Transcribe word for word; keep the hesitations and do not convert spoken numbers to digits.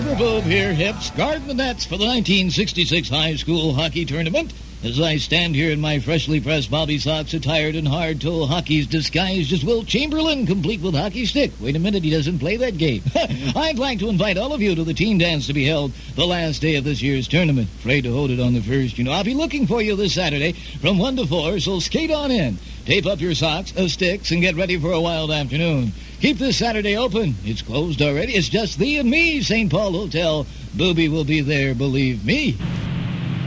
River Boob here, hips, guarding the nets for the nineteen sixty-six high school hockey tournament. As I stand here in my freshly pressed bobby socks, attired in hard-toe hockey's disguised as Will Chamberlain, complete with hockey stick. Wait a minute, he doesn't play that game. I'd like to invite all of you to the team dance to be held the last day of this year's tournament. Afraid to hold it on the first, you know. I'll be looking for you this Saturday from one to four, so skate on in. Tape up your socks, uh, sticks, and get ready for a wild afternoon. Keep this Saturday open. It's closed already. It's just thee and me, Saint Paul Hotel. Booby will be there, believe me.